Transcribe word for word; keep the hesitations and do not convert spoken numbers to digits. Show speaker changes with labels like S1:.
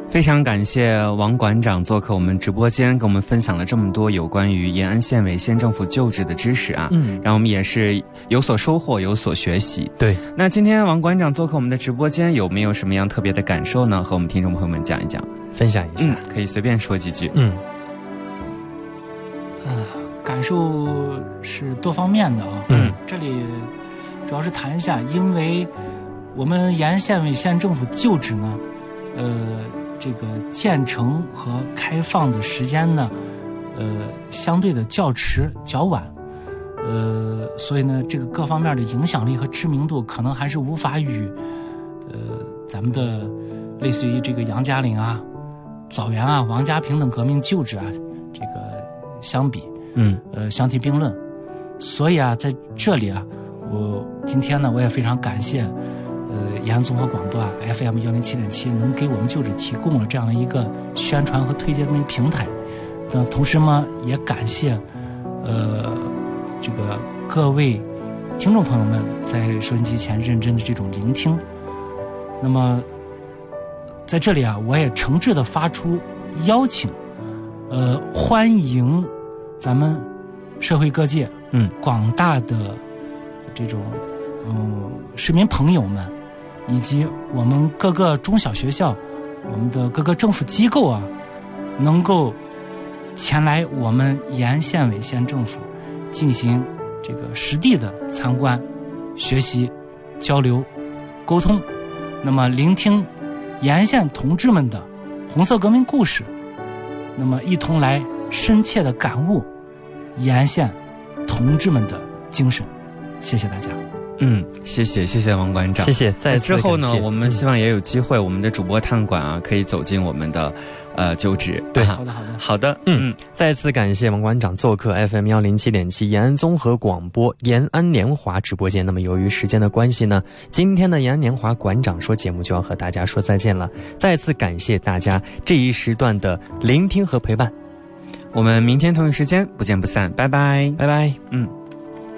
S1: 非常感谢王馆长做客我们直播间，跟我们分享了这么多有关于延安县委县政府旧址的知识啊，嗯，让我们也是有所收获，有所学习。
S2: 对，
S1: 那今天王馆长做客我们的直播间，有没有什么样特别的感受呢？和我们听众朋友们讲一讲，
S2: 分享一下，
S1: 嗯、可以随便说几句。
S2: 嗯，
S3: 呃，感受是多方面的啊。嗯，这里主要是谈一下，因为我们延安县委县政府旧址呢，呃。这个建成和开放的时间呢，呃，相对的较迟较晚，呃，所以呢，这个各方面的影响力和知名度可能还是无法与，呃，咱们的类似于这个杨家岭啊、枣园啊、王家坪等革命旧址啊，这个相比，
S1: 嗯，
S3: 呃，相提并论。所以啊，在这里啊，我今天呢，我也非常感谢。呃，延安综合广播啊 ，F M 幺零七点七，能给我们旧址提供了这样的一个宣传和推荐的一个平台。那同时呢，也感谢呃这个各位听众朋友们在收音机前认真的这种聆听。那么在这里啊，我也诚挚的发出邀请，呃，欢迎咱们社会各界，
S1: 嗯，
S3: 广大的这种嗯市民朋友们。以及我们各个中小学校，我们的各个政府机构啊，能够前来我们延安县委县政府进行这个实地的参观、学习、交流、沟通，那么聆听延安县同志们的红色革命故事，那么一同来深切的感悟延安县同志们的精神。谢谢大家。
S1: 嗯，谢谢谢谢王馆长，
S2: 谢谢。在
S1: 之后呢，我们希望也有机会，我们的主播探馆啊，可以走进我们的呃旧址。
S2: 对，
S3: 好的好的
S1: 好的，
S2: 嗯，再次感谢王馆长做客 F M 幺零七点七延安综合广播延安年华直播间。那么由于时间的关系呢，今天的延安年华馆长说节目就要和大家说再见了。再次感谢大家这一时段的聆听和陪伴，
S1: 我们明天同一时间不见不散，拜拜，
S2: 拜拜，
S1: 嗯。